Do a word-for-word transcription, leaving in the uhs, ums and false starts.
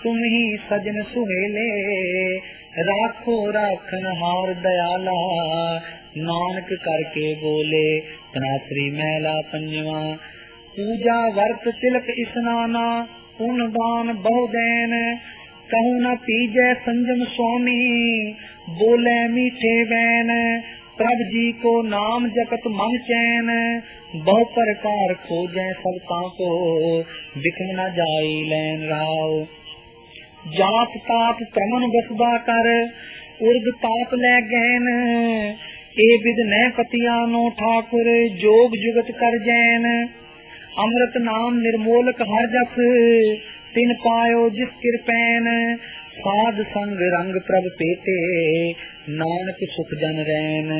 तुम ही सजन सुहेले, राखो राखन हार दयाला, नानक करके बोले तनासरी मैला पंजवा। पूजा वर्त तिलक स्नाना, पुन दान बहुदैन, कहूँ न पीजै संजम स्वामी, बोले मीठे बैन, प्रभ जी को नाम जपत मन चैन, बहु प्रकार खोजै सबका को, बिखम न जाई लैन राव। जाप ताप प्रमन बसबा कर, उर्द ताप लै गैन, ए विद न पतियानो ठाकुर, जोग जुगत कर जैन। अमृत नाम निर्मोलक हर जस, तिन पायो जिस कृपैन, साध संग रंग प्रभ पेते, नानक सुख जन रैन।